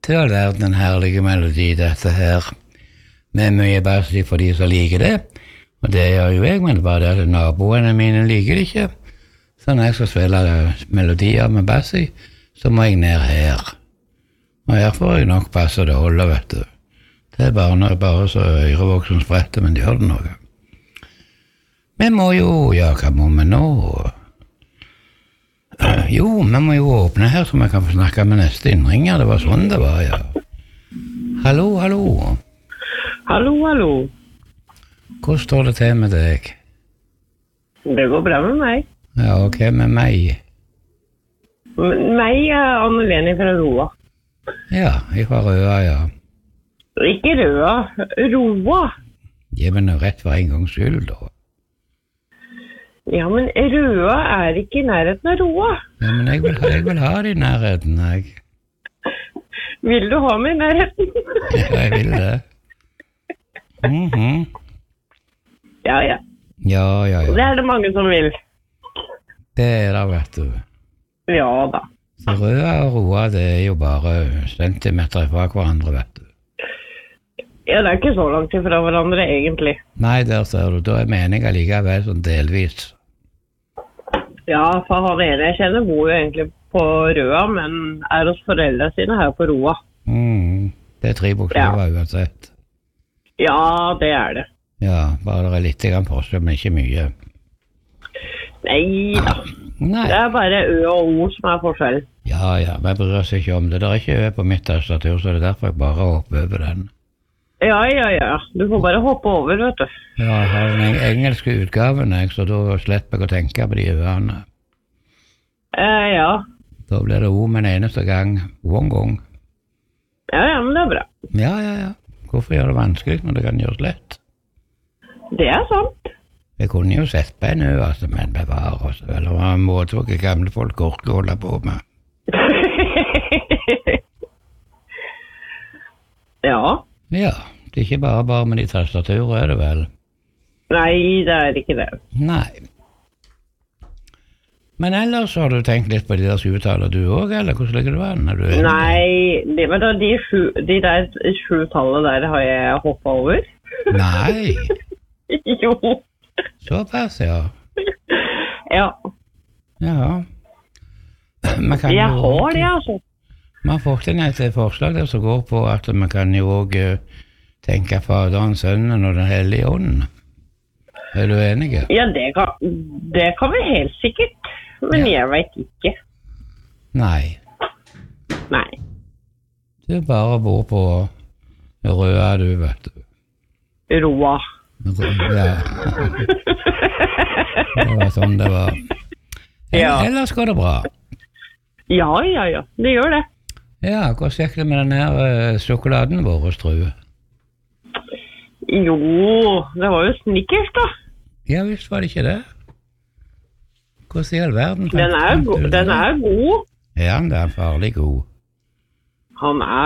til all verden en herlig melodi, dette her. Med mye bass for de som liker det. Og det gjør jo jeg, men det er bare det at naboene mine liker det ikke. Så når jeg skal spille melodier med bass i, så må jeg ned her. Og her får jeg nok bass og det holder, vet du. Det er bare så ørevoksen spretter, men de gjør det noe. Vi må jo, ja, hva må vi nå? Jo, vi må jo åpne her, så vi kan få snakke med neste innringer. Det var sånn det var, ja. Hallo, hallo. Hallo, hallo. Hvordan står det til med deg? Det går bra med meg. Ja, ok, med meg. Meg er Anne-Lene fra Roa. Ja, jeg var Røa, ja. Ikke Røa, Roa. Gi meg noe rett for en gangs skyld, da. Ja, men Røa er ikke i nærheten av Roa. Ja, men jeg vil ha det i nærheten, jeg. Vil du ha meg i nærheten? Ja, jeg vil det. Ja, ja. Ja. Det er det mange som vil. Det er det, vet du. Ja da. Så Røa og Roa, det er jo bare centimeter fra hverandre, vet du. Ja, det er ikke så langt ifra hverandre, egentlig. Nei, der ser du. Da er meningen likevel sånn delvis. Ja, for han ene jeg kjenner bor jo egentlig på Røa, men er hos foreldre sine her på Roa. Det er 3 bokstaver uansett. Ja, det er det. Ja, bare det er litt grann forskjell, men ikke mye. Nei da. Nei. Det er bare ø og o som er forskjell. Ja, vi bryr oss ikke om det. Det er ikke ø på mitt tastatur, så det er derfor jeg bare hopper over den. Ja. Du får bare hoppe over, vet du. Ja, jeg har den engelske utgaven, så da slipper jeg å tenke på de øene. Ja. Da blir det o med en eneste gang, one gang. Ja, men det er bra. Ja. Hvorfor gjør det vanskelig når det kan gjøres lett? Det er sant. Jeg kunne jo sett på en ø, altså, men bevare oss. Eller hva en måte hva gamle folk orker å holde på med. Ja. Ja, det er ikke bare med de tastaturer, er det vel? Nei, det er ikke det. Nei. Men ellers har du tenkt litt på de der 7-taller du også, eller hvordan ligger du an? Nei, de der 7-tallet der har jeg hoppet over. Nei. Jo. Såpass, ja. Ja. Jeg har det, altså. Vi har fått inn et forslag der som går på at vi kan jo også tenke Faderen, Sønnen og Den hellige ånden. Er du enig? Ja, det kan vi helt sikkert. Men jeg vet ikke. Nei. Du bare bor på Røa, du, vet du. Roa. Ja. Det var sånn det var. Ellers går det bra. Ja, det gjør det. Ja, hvordan gikk det med den her sjokoladen vår, tror du? Jo, det var jo Snickers da. Ja, visst var det ikke det. Hvordan i all verden? Den er god. Ja, den er farlig god. Han er